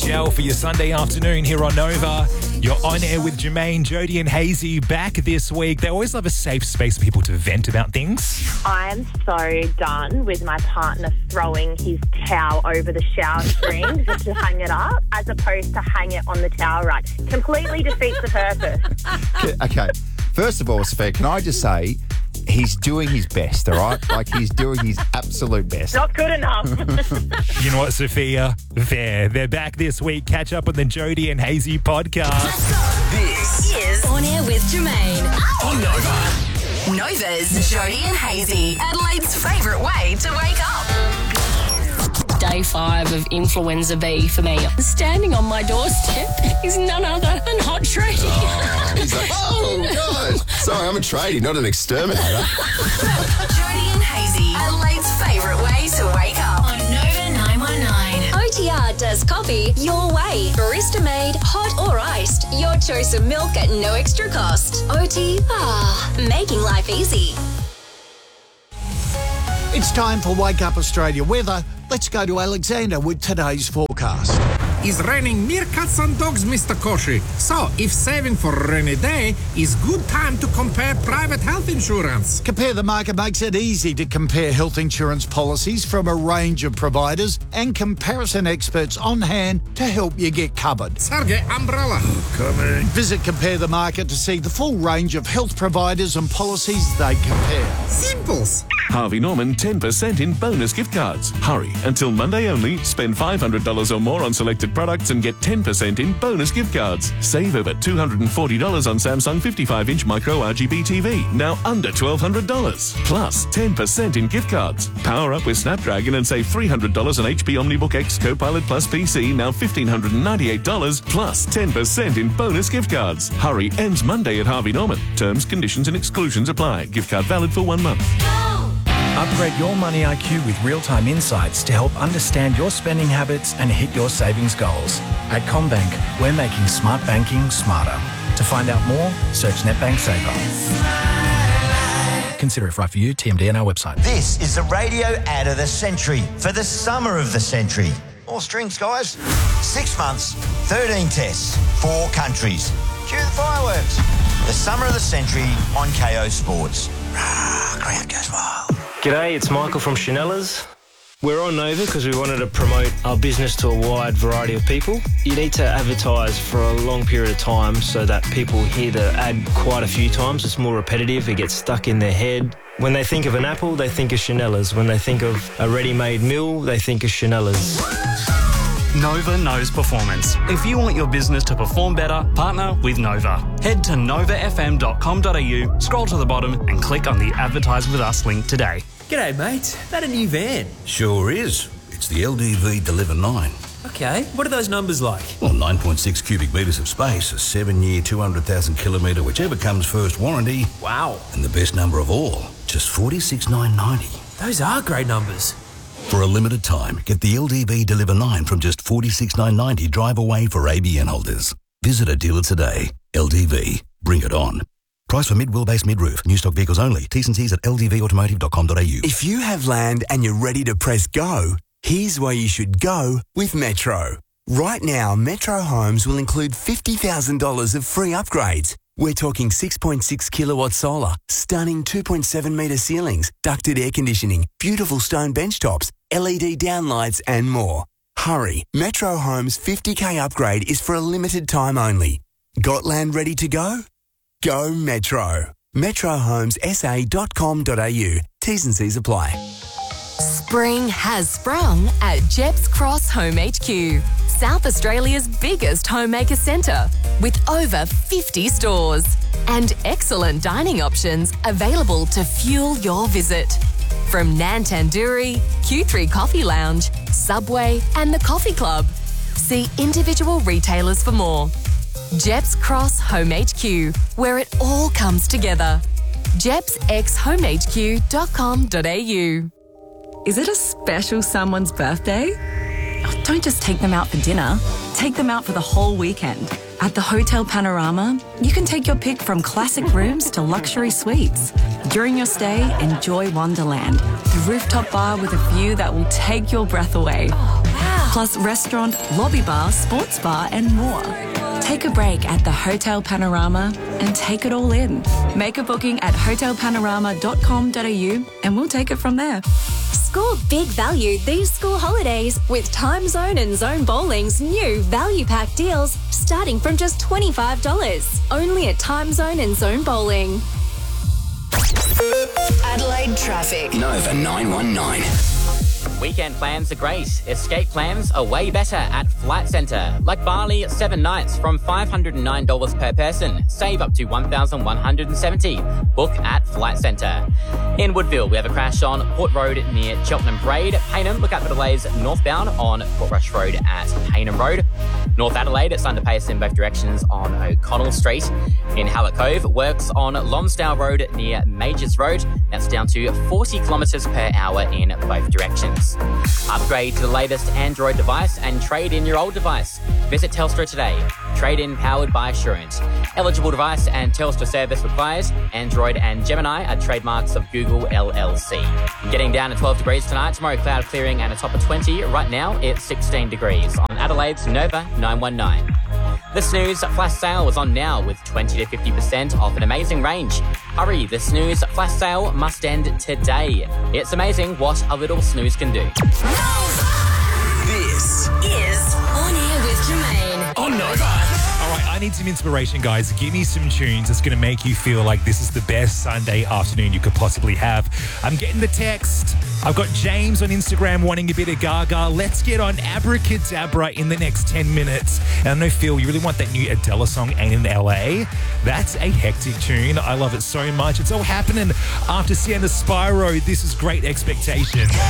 Gel for your Sunday afternoon here on Nova. You're on air with Jermaine, Jody and Hazy back this week. They always love a safe space for people to vent about things. I'm so done with my partner throwing his towel over the shower string just to hang it up as opposed to hang it on the towel rack. Completely defeats the purpose. Okay. First of all, Sophia, can I just say he's doing his best, all right? Like, he's doing his absolute best. Not good enough. You know what, Sophia? They're back this week. Catch up on the Jody and Hazy podcast. This is On Air with Jermaine on Nova. Nova's Jody and Hazy, Adelaide's favourite way to wake up. Day 5 of influenza B for me. Standing on my doorstep is none other than Hot Tradie. Oh, he's like, oh, God. Sorry, I'm a tradie, not an exterminator. Jody and Hazy, Adelaide's favourite way to wake up. On Nova 919. OTR does coffee your way. Barista made, hot or iced. Your choice of milk at no extra cost. Making life easy. It's time for Wake Up Australia weather. Let's go to Alexander with today's forecast. It's raining meerkats and dogs, Mr. Koshi. So, if saving for a rainy day is good time to compare private health insurance. Compare the Market makes it easy to compare health insurance policies from a range of providers and comparison experts on hand to help you get covered. Sergey, umbrella. Coming. Visit Compare the Market to see the full range of health providers and policies they compare. Simples. Harvey Norman 10% in bonus gift cards. Hurry, until Monday only. Spend $500 or more on selected products and get 10% in bonus gift cards. Save over $240 on Samsung 55-inch micro RGB TV, now under $1,200. Plus 10% in gift cards. Power up with Snapdragon and save $300 on HP OmniBook X Copilot Plus PC, now $1,598. Plus 10% in bonus gift cards. Hurry, ends Monday at Harvey Norman. Terms, conditions and exclusions apply. Gift card valid for 1 month. Upgrade your money IQ with real-time insights to help understand your spending habits and hit your savings goals. At CommBank, we're making smart banking smarter. To find out more, search NetBank Saver. Consider if right for you. TMD on our website. This is the radio ad of the century for the summer of the century. All strings, guys. 6 months, 13 tests, 4 countries. Cue the fireworks. The summer of the century on KO Sports. Crowd goes wild. G'day, it's Michael from Chanellas. We're on Nova because we wanted to promote our business to a wide variety of people. You need to advertise for a long period of time so that people hear the ad quite a few times. It's more repetitive, it gets stuck in their head. When they think of an apple, they think of Chanellas. When they think of a ready-made meal, they think of Chanellas. Nova knows performance. If you want your business to perform better, partner with Nova. Head to novafm.com.au, scroll to the bottom and click on the Advertise With Us link today. G'day, mate. That a new van? Sure is. It's the LDV Deliver 9. Okay, what are those numbers like? Well, 9.6 cubic metres of space, a 7-year, 200,000 kilometre, whichever comes first warranty. Wow. And the best number of all, just 46,990. Those are great numbers. For a limited time, get the LDV Deliver 9 from just 46,990 drive away for ABN holders. Visit a dealer today. LDV. Bring it on. Price for mid-wheelbase mid-roof. New stock vehicles only. T's and C's at ldvautomotive.com.au. If you have land and you're ready to press go, here's where you should go with Metro. Right now, Metro Homes will include $50,000 of free upgrades. We're talking 6.6 kilowatt solar, stunning 2.7 metre ceilings, ducted air conditioning, beautiful stone bench tops, LED downlights and more. Hurry, Metro Homes' 50k upgrade is for a limited time only. Got land ready to go? Go Metro. metrohomessa.com.au. T's and C's apply. Spring has sprung at Jeps Cross Home HQ, South Australia's biggest homemaker centre, with over 50 stores and excellent dining options available to fuel your visit. From Nan Tandoori, Q3 Coffee Lounge, Subway and the Coffee Club. See individual retailers for more. Jeps Cross Home HQ, where it all comes together. jepsxhomehq.com.au. Is it a special someone's birthday? Oh, don't just take them out for dinner. Take them out for the whole weekend. At the Hotel Panorama, you can take your pick from classic rooms to luxury suites. During your stay, enjoy Wonderland, the rooftop bar with a view that will take your breath away. Oh, wow. plus restaurant, lobby bar, sports bar, and more. Take a break at the Hotel Panorama and take it all in. Make a booking at hotelpanorama.com.au and we'll take it from there. Score big value these school holidays with Time Zone and Zone Bowling's new value pack deals starting from just $25. Only at Time Zone and Zone Bowling. Adelaide traffic. Nova 919. Weekend plans are great. Escape plans are way better at Flight Centre. Like Bali, 7 nights from $509 per person. Save up to $1,170. Book at Flight Centre. In Woodville, we have a crash on Port Road near Cheltenham Braid. Payneham, look out for delays northbound on Portrush Road at Payneham Road. North Adelaide, it's under pace in both directions on O'Connell Street. In Hallett Cove, works on Lonsdale Road near Majors Road. That's down to 40 kilometres per hour in both directions. Upgrade to the latest Android device and trade in your old device. Visit Telstra today. Trade-in powered by Assurant. Eligible device and Telstra service required. Android and Gemini are trademarks of Google LLC. Getting down to 12 degrees tonight. Tomorrow cloud clearing and a top of 20. Right now it's 16 degrees on Adelaide's Nova 919. The Snooze flash sale was on now with 20 to 50% off an amazing range. Hurry, the Snooze flash sale must end today. It's amazing what a little snooze can do. This is On Air with Jermaine on Nova. All right, I need some inspiration, guys. Give me some tunes that's going to make you feel like this is the best Sunday afternoon you could possibly have. I'm getting the text. I've got James on Instagram wanting a bit of Gaga. Let's get on Abracadabra in the next 10 minutes. And I know, Phil, you really want that new Adele song, Ain't in LA. That's a hectic tune. I love it so much. It's all happening after Sienna Spyro. This is Great Expectation.